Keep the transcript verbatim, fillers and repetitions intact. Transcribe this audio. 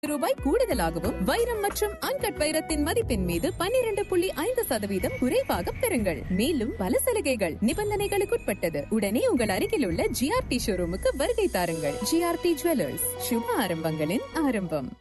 ரூபாய் கூடுதலாகவும் வைரம் மற்றும் அன்கட் வைரத்தின் மதிப்பின் மீது பன்னிரண்டு புள்ளி ஐந்து சதவீதம் குறைவாக பெறுங்கள். மேலும் பல சலுகைகள் நிபந்தனைகளுக்குட்பட்டது. உடனே உங்கள் அருகில் உள்ள ஜிஆர்டி ஷோரூமுக்கு வருகை தாருங்கள். ஜிஆர்டி ஜுவல்லர்ஸ், சுப ஆரம்பங்களின் ஆரம்பம்.